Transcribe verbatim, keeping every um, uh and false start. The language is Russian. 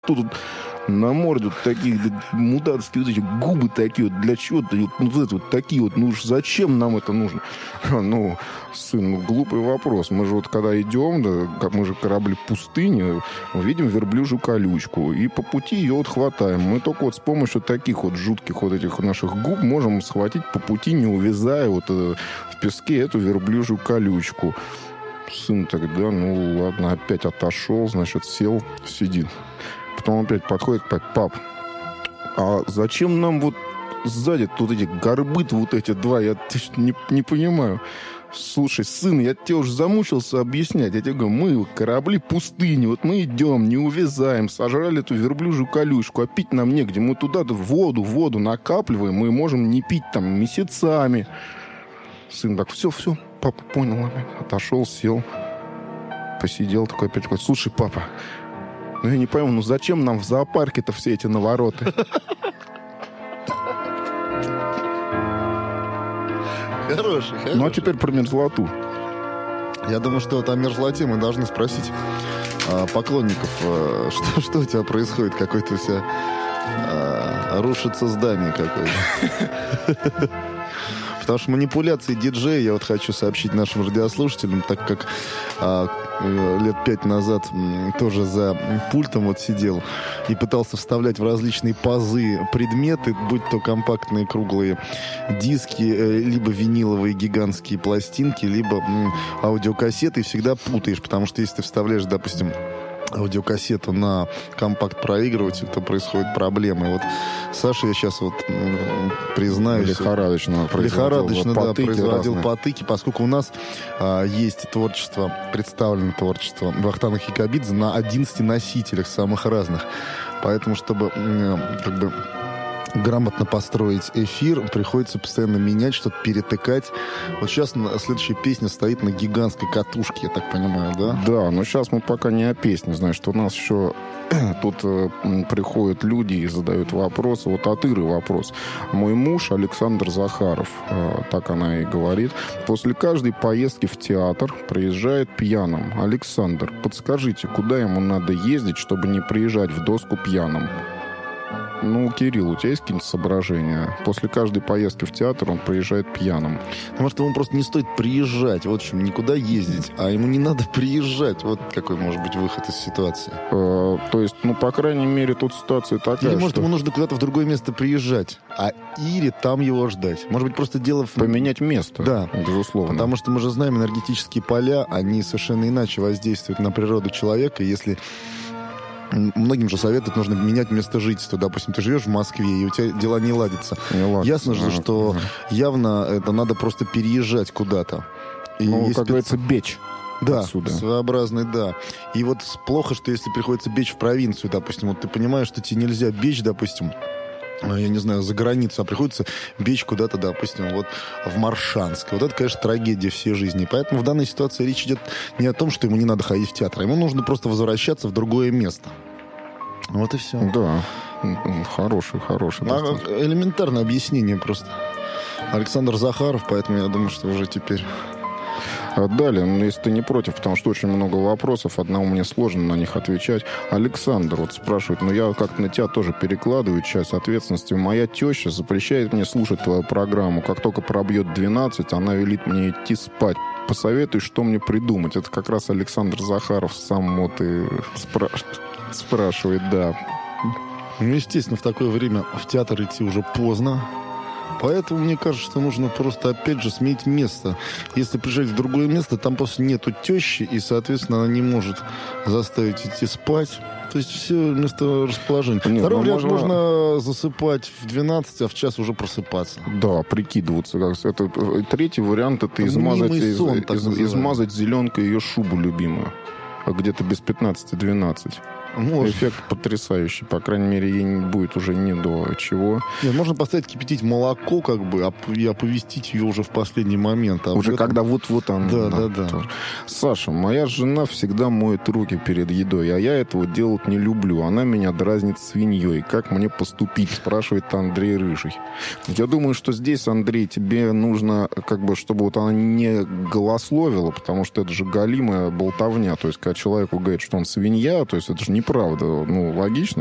тут на морде вот такие мудацкие вот эти губы такие вот, для чего-то, вот, вот это вот такие вот, ну уж зачем нам это нужно? Ну, сын, ну, глупый вопрос. Мы же вот когда идем, да, как мы же корабли пустыни, видим верблюжью колючку, и по пути ее вот хватаем. Мы только вот с помощью таких вот жутких вот этих наших губ можем схватить по пути, не увязая вот э, в песке эту верблюжью колючку. Сын тогда, ну ладно, опять отошел, значит, сел, сидит. Потом опять подходит, пап, а зачем нам вот сзади тут эти горбы вот эти два? Я не, не понимаю. Слушай, сын, я тебе уже замучился объяснять. Я тебе говорю, мы корабли пустыни, вот мы идем, не увязаем, сожрали эту верблюжью колючку, а пить нам негде. Мы туда-то воду, воду накапливаем, мы можем не пить там месяцами. Сын так, все, все, папа понял, отошел, сел, посидел такой опять такой, слушай, папа, ну я не пойму, ну зачем нам в зоопарке-то все эти навороты? Хороший, хороший. Ну а теперь про мерзлоту. Я думаю, что вот о мерзлоте мы должны спросить а, поклонников, а, что, что у тебя происходит, какое-то у тебя а, рушится здание какое-то. Потому что манипуляции диджея, я вот хочу сообщить нашим радиослушателям, так как а, лет пять назад м, тоже за пультом вот сидел и пытался вставлять в различные пазы предметы, будь то компактные круглые диски, э, либо виниловые гигантские пластинки, либо м, аудиокассеты, и всегда путаешь, потому что если ты вставляешь, допустим, аудиокассету на компакт-проигрыватель, то происходят проблемы. И вот Саша, я сейчас вот признаюсь... Лихорадочно производил, лихорадочно, да, производил разные. потыки, поскольку у нас а, есть творчество, представлено творчество Вахтанга Кикабидзе на одиннадцати носителях самых разных. Поэтому, чтобы как бы грамотно построить эфир, приходится постоянно менять, что-то перетыкать. Вот сейчас следующая песня стоит на гигантской катушке, я так понимаю, да? Да, но сейчас мы пока не о песне. Значит, у нас еще тут э, приходят люди и задают вопросы. Вот от Иры вопрос. Мой муж Александр Захаров, э, так она и говорит, после каждой поездки в театр приезжает пьяным. Александр, подскажите, куда ему надо ездить, чтобы не приезжать в доску пьяным? Ну, Кирилл, у тебя есть какие-нибудь соображения? После каждой поездки в театр он приезжает пьяным. Потому что ему просто не стоит приезжать, вот в общем, никуда ездить, а ему не надо приезжать. Вот какой может быть выход из ситуации. Э, то есть, ну, по крайней мере, тут ситуация такая, Или, может, что... ему нужно куда-то в другое место приезжать, а Ире там его ждать. Может быть, просто дело в... Поменять место, да, безусловно. Потому что мы же знаем, энергетические поля, они совершенно иначе воздействуют на природу человека, если... Многим же советуют, нужно менять место жительства. Допустим, ты живешь в Москве, и у тебя дела не ладятся. Не ладится. Ясно же, что явно это надо просто переезжать куда-то. И ну, как спец... говорится, бечь. Да, отсюда. Своеобразный, да. И вот плохо, что если приходится бечь в провинцию, допустим, вот ты понимаешь, что тебе нельзя бечь, допустим, я не знаю, за границу, а приходится бечь куда-то, допустим, вот в Моршанск. Вот это, конечно, трагедия всей жизни. Поэтому в данной ситуации речь идет не о том, что ему не надо ходить в театр, ему нужно просто возвращаться в другое место. Вот и все. Да, хороший, хороший. А, элементарное объяснение просто. Александр Захаров, поэтому я думаю, что уже теперь... Далее, ну, если ты не против, потому что очень много вопросов, одному мне сложно на них отвечать. Александр вот спрашивает, ну я как-то на тебя тоже перекладываю часть ответственности. Моя теща запрещает мне слушать твою программу. Как только пробьет двенадцать, она велит мне идти спать. Посоветуй, что мне придумать. Это как раз Александр Захаров сам вот и спра... спрашивает, да. Ну, естественно, в такое время в театр идти уже поздно. Поэтому мне кажется, что нужно просто, опять же, сменить место. Если приезжать в другое место, там просто нету тещи, и, соответственно, она не может заставить идти спать. То есть все место расположения. Нет, Второй вариант, можно... можно засыпать в двенадцать, а в час уже просыпаться. Да, прикидываться. Это, третий вариант — это измазать, сон, из, из, измазать зеленкой ее шубу любимую. Где-то без пятнадцати двенадцать. Может. Эффект потрясающий. По крайней мере, ей не будет уже ни до чего. Нет, можно поставить кипятить молоко, как бы, и оповестить ее уже в последний момент. А уже этом... когда вот-вот она... Да, да, да, да. Саша, моя жена всегда моет руки перед едой, а я этого делать не люблю. Она меня дразнит свиньей. Как мне поступить? Спрашивает Андрей Рыжий. Я думаю, что здесь, Андрей, тебе нужно, как бы, чтобы вот она не голословила, потому что это же галимая болтовня. То есть, когда человеку говорят, что он свинья, то есть это же не неправда. Ну, логично.